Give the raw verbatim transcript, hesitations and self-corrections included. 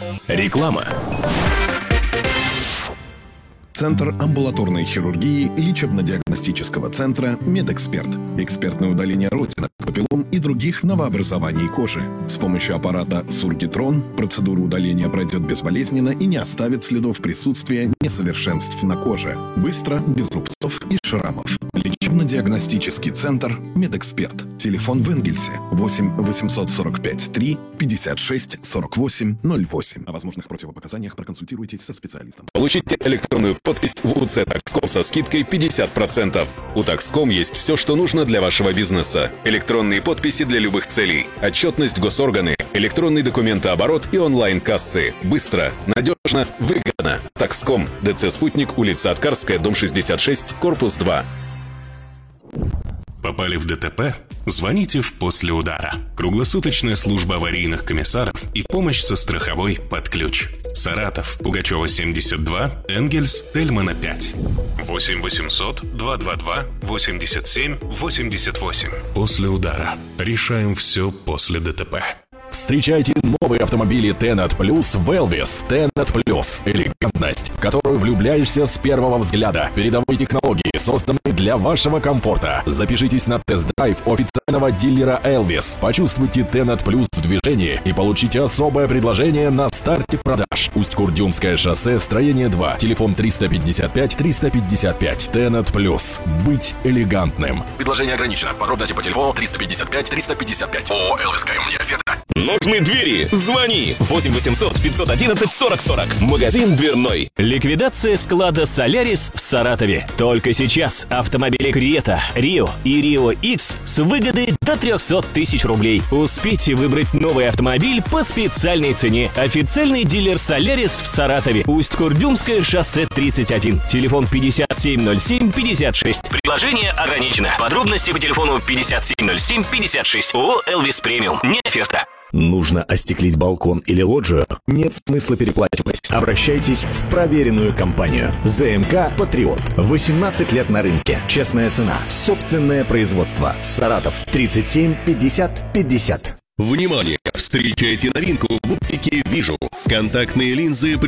Реклама. Центр амбулаторной хирургии лечебно-диагностического центра «Медэксперт». Экспертное удаление родинок, папиллом и других новообразований кожи. С помощью аппарата Сургитрон процедура удаления пройдет безболезненно и не оставит следов присутствия несовершенств на коже. Быстро, без рубцов и шрамов. Лечебно-диагностический центр «Медэксперт». Телефон в Энгельсе восемь восемьсот сорок пять три пятьдесят шесть сорок восемь ноль восемь. О возможных противопоказаниях проконсультируйтесь со специалистом. Получите электронную подпись в УЦ Такском со скидкой пятьдесят процентов. У Такском есть все, что нужно для вашего бизнеса. Электронные подписи для любых целей, отчетность госорганы, электронный документооборот и онлайн-кассы. Быстро, надежно, выгодно. Такском. ДЦ «Спутник», улица Аткарская, дом шестьдесят шесть, корпус два. Попали в ДТП? Звоните в «После удара». Круглосуточная служба аварийных комиссаров и помощь со страховой под ключ. Саратов, Пугачева, семьдесят два, Энгельс, Тельмана, пять. восемь восемьсот два два два восемьдесят семь восемьдесят восемь. «После удара». Решаем все после ДТП. Встречайте новые автомобили Tenat Plus в Elvis. Tenat Plus – элегантность, в которую влюбляешься с первого взгляда. Передовые технологии, созданные для вашего комфорта. Запишитесь на тест-драйв официального дилера Elvis. Почувствуйте Tenat Plus в движении и получите особое предложение на старте продаж. Усть-Курдюмское шоссе, строение два. Телефон триста пятьдесят пять триста пятьдесят пять. Tenat Plus. Быть элегантным. Предложение ограничено. Подробности по телефону триста пятьдесят пять триста пятьдесят пять. ООО «Элвис КМ Неоферта». Нужны двери? Звони! восемь восемьсот пятьсот одиннадцать сорок сорок. Магазин дверной. Ликвидация склада «Солярис» в Саратове. Только сейчас автомобили Крета, Рио и Рио Икс с выгодой до триста тысяч рублей. Успейте выбрать новый автомобиль по специальной цене. Официальный дилер «Солярис» в Саратове. Усть-Курдюмское шоссе тридцать один. Телефон пятьдесят семь ноль семь пятьдесят шесть. Предложение ограничено. Подробности по телефону пятьдесят семь ноль семь пятьдесят шесть. ООО «Элвис Премиум». Неоферта. Нужно остеклить балкон или лоджию? Нет смысла переплачивать. Обращайтесь в проверенную компанию. ЗМК «Патриот». восемнадцать лет на рынке. Честная цена. Собственное производство. Саратов. тридцать семь пятьдесят пятьдесят. Внимание! Встречайте новинку в оптике «Вижу». Контактные линзы